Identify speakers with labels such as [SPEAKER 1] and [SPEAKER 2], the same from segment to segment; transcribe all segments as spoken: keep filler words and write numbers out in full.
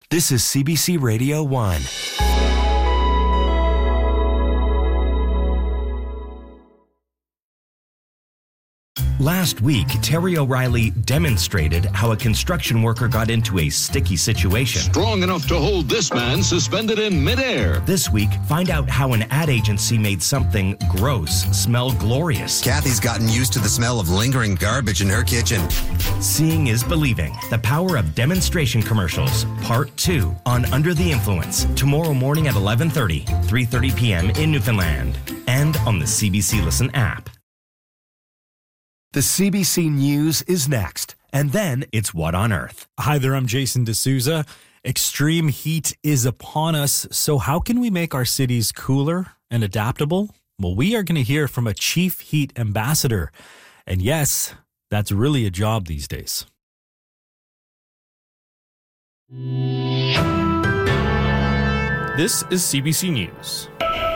[SPEAKER 1] This is C B C Radio one. Last week, Terry O'Reilly demonstrated how a construction worker got into a sticky situation.
[SPEAKER 2] Strong enough to hold this man suspended in midair.
[SPEAKER 1] This week, find out how an ad agency made something gross smell glorious.
[SPEAKER 3] Kathy's gotten used to the smell of lingering garbage in her kitchen.
[SPEAKER 1] Seeing is believing. The power of demonstration commercials. Part two on Under the Influence. Tomorrow morning at eleven thirty, three thirty p.m. in Newfoundland. And on the C B C Listen app. The C B C News is next, and then it's What on Earth.
[SPEAKER 4] Hi there, I'm Jason D'Souza. Extreme heat is upon us, so how can we make our cities cooler and adaptable? Well, we are going to hear from a chief heat ambassador, and yes, that's really a job these days.
[SPEAKER 5] This is C B C News.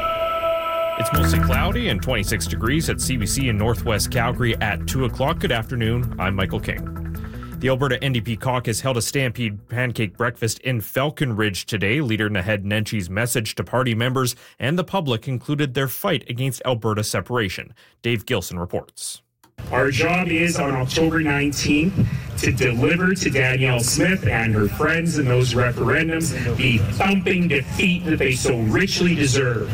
[SPEAKER 5] It's mostly cloudy and twenty-six degrees at C B C in Northwest Calgary at two o'clock. Good afternoon. I'm Michael King. The Alberta N D P caucus held a Stampede pancake breakfast in Falcon Ridge today. Leader Naheed Nenshi's message to party members and the public included their fight against Alberta separation. Dave Gilson reports.
[SPEAKER 6] Our job is on October nineteenth to deliver to Danielle Smith and her friends in those referendums the thumping defeat that they so richly deserve.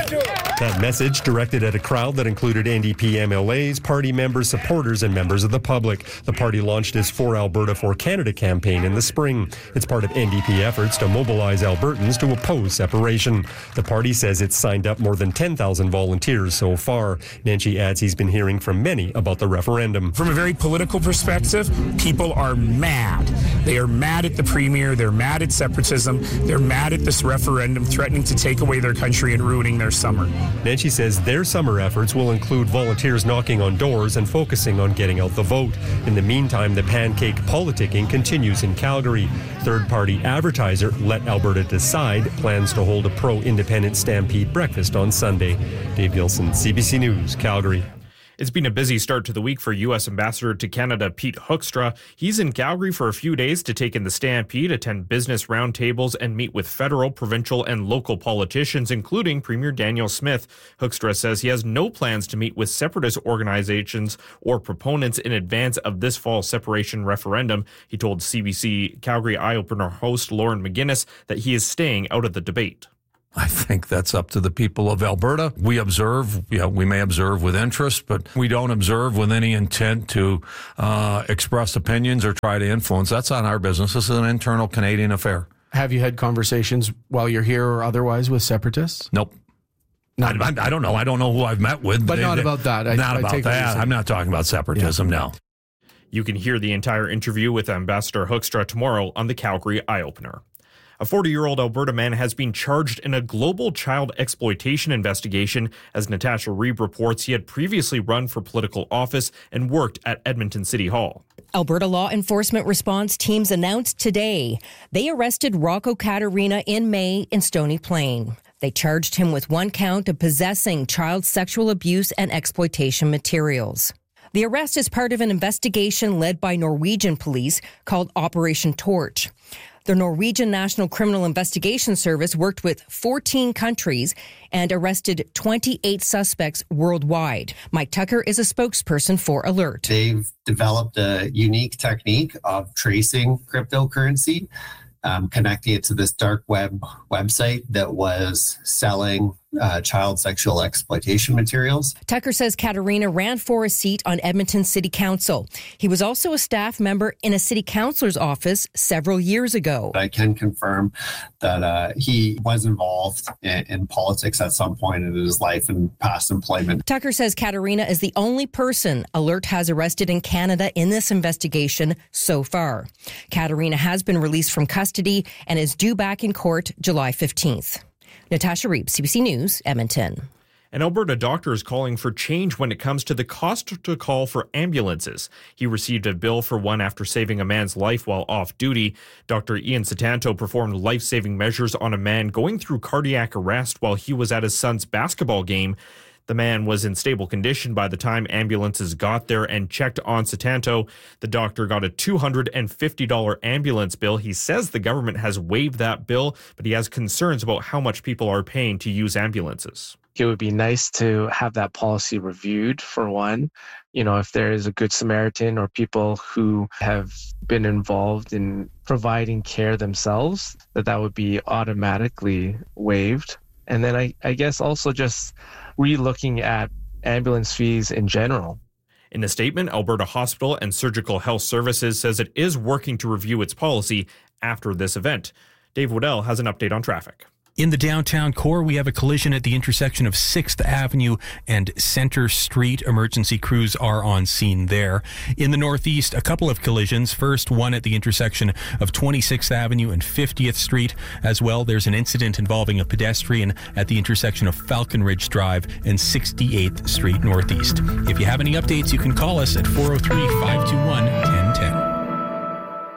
[SPEAKER 7] That message directed at a crowd that included N D P M L As, party members, supporters, and members of the public. The party launched its For Alberta, For Canada campaign in the spring. It's part of N D P efforts to mobilize Albertans to oppose separation. The party says it's signed up more than ten thousand volunteers so far. Nenshi adds he's been hearing from many about the referendum.
[SPEAKER 8] From a very political perspective, people are mad. They are mad at the Premier. They're mad at separatism. They're mad at this referendum threatening to take away their country and ruining their summer.
[SPEAKER 7] Nenshi says their summer efforts will include volunteers knocking on doors and focusing on getting out the vote. In the meantime, the pancake politicking continues in Calgary. Third-party advertiser Let Alberta Decide plans to hold a pro-independent Stampede breakfast on Sunday. Dave Gilson, C B C News, Calgary.
[SPEAKER 5] It's been a busy start to the week for U S Ambassador to Canada Pete Hoekstra. He's in Calgary for a few days to take in the Stampede, attend business roundtables, and meet with federal, provincial, and local politicians, including Premier Danielle Smith. Hoekstra says he has no plans to meet with separatist organizations or proponents in advance of this fall separation referendum. He told C B C Calgary Eye Opener host Lauren McGuinness that he is staying out of the debate.
[SPEAKER 9] I think that's up to the people of Alberta. We observe, you know, we may observe with interest, but we don't observe with any intent to uh, express opinions or try to influence. That's not our business. This is an internal Canadian affair.
[SPEAKER 10] Have you had conversations while you're here or otherwise with separatists?
[SPEAKER 9] Nope. Not, I, I don't know. I don't know who I've met with.
[SPEAKER 10] But
[SPEAKER 9] they,
[SPEAKER 10] not
[SPEAKER 9] they,
[SPEAKER 10] about that. I,
[SPEAKER 9] not
[SPEAKER 10] I
[SPEAKER 9] about that. I'm not talking about separatism, yeah. No.
[SPEAKER 5] You can hear the entire interview with Ambassador Hoekstra tomorrow on the Calgary Eye Opener. A forty-year-old Alberta man has been charged in a global child exploitation investigation. As Natasha Reeb reports, he had previously run for political office and worked at Edmonton City Hall.
[SPEAKER 11] Alberta law enforcement response teams announced today they arrested Rocco Caterina in May in Stony Plain. They charged him with one count of possessing child sexual abuse and exploitation materials. The arrest is part of an investigation led by Norwegian police called Operation Torch. The Norwegian National Criminal Investigation Service worked with fourteen countries and arrested twenty-eight suspects worldwide. Mike Tucker is a spokesperson for Alert.
[SPEAKER 12] They've developed a unique technique of tracing cryptocurrency, um, connecting it to this dark web website that was selling Uh, child sexual exploitation materials.
[SPEAKER 11] Tucker says Caterina ran for a seat on Edmonton City Council. He was also a staff member in a city councillor's office several years ago.
[SPEAKER 12] I can confirm that uh, he was involved in, in politics at some point in his life and past employment.
[SPEAKER 11] Tucker says Caterina is the only person Alert has arrested in Canada in this investigation so far. Caterina has been released from custody and is due back in court July fifteenth. Natasha Reeb, C B C News, Edmonton.
[SPEAKER 5] An Alberta doctor is calling for change when it comes to the cost to call for ambulances. He received a bill for one after saving a man's life while off duty. Doctor Ian Satanto performed life-saving measures on a man going through cardiac arrest while he was at his son's basketball game. The man was in stable condition by the time ambulances got there and checked on Satanto. The doctor got a two hundred fifty dollars ambulance bill. He says the government has waived that bill, but he has concerns about how much people are paying to use ambulances.
[SPEAKER 10] It would be nice to have that policy reviewed, for one. You know, if there is a Good Samaritan or people who have been involved in providing care themselves, that that would be automatically waived. And then I, I guess also just re-looking at ambulance fees in general.
[SPEAKER 5] In a statement, Alberta Hospital and Surgical Health Services says it is working to review its policy after this event. Dave Waddell has an update on traffic.
[SPEAKER 13] In the downtown core, we have a collision at the intersection of sixth Avenue and Center Street. Emergency crews are on scene there. In the northeast, a couple of collisions. First, one at the intersection of twenty-sixth Avenue and fiftieth Street. As well, there's an incident involving a pedestrian at the intersection of Falcon Ridge Drive and sixty-eighth Street Northeast. If you have any updates, you can call us at four oh three, five two one, one oh one oh.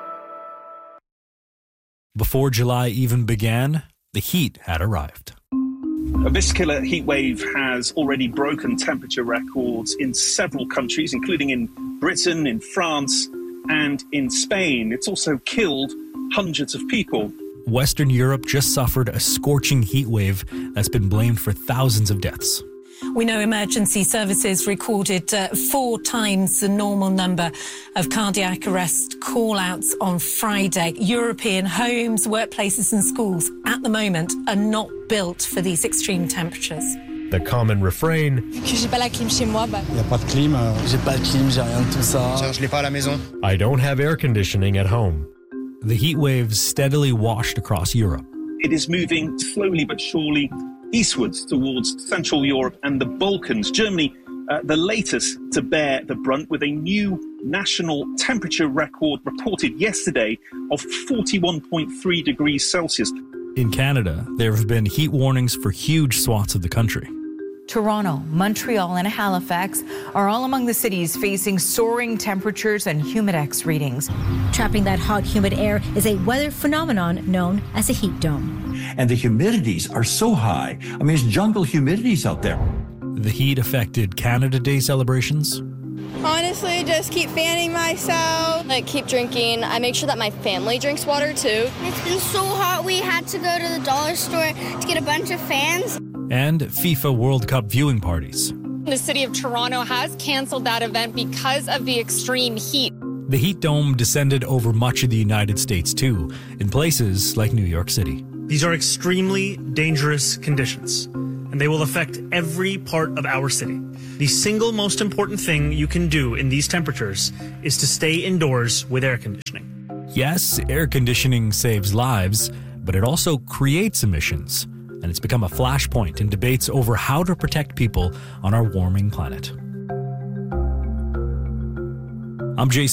[SPEAKER 4] Before July even began, the heat had arrived.
[SPEAKER 14] This killer heat wave has already broken temperature records in several countries, including in Britain, in France, and in Spain. It's also killed hundreds of people.
[SPEAKER 4] Western Europe just suffered a scorching heat wave that's been blamed for thousands of deaths.
[SPEAKER 15] We know emergency services recorded uh, four times the normal number of cardiac arrest call-outs on Friday. European homes, workplaces and schools at the moment are not built for these extreme temperatures.
[SPEAKER 16] The common refrain, I don't have air conditioning at home.
[SPEAKER 4] The heat waves steadily washed across Europe.
[SPEAKER 14] It is moving slowly but surely eastwards towards Central Europe and the Balkans. Germany, uh, the latest to bear the brunt, with a new national temperature record reported yesterday of forty-one point three degrees Celsius.
[SPEAKER 4] In Canada, there have been heat warnings for huge swaths of the country.
[SPEAKER 17] Toronto, Montreal, and Halifax are all among the cities facing soaring temperatures and humidex readings.
[SPEAKER 18] Trapping that hot, humid air is a weather phenomenon known as a heat dome.
[SPEAKER 19] And the humidities are so high. I mean, it's jungle humidities out there.
[SPEAKER 4] The heat affected Canada Day celebrations.
[SPEAKER 20] Honestly, just keep fanning myself.
[SPEAKER 21] Like, keep drinking. I make sure that my family drinks water, too.
[SPEAKER 22] It's been so hot, we had to go to the dollar store to get a bunch of fans.
[SPEAKER 4] And FIFA World Cup viewing parties.
[SPEAKER 23] The city of Toronto has canceled that event because of the extreme heat.
[SPEAKER 4] The heat dome descended over much of the United States, too, in places like New York City.
[SPEAKER 24] These are extremely dangerous conditions, and they will affect every part of our city. The single most important thing you can do in these temperatures is to stay indoors with air conditioning.
[SPEAKER 4] Yes, air conditioning saves lives, but it also creates emissions. And it's become a flashpoint in debates over how to protect people on our warming planet. I'm Jason.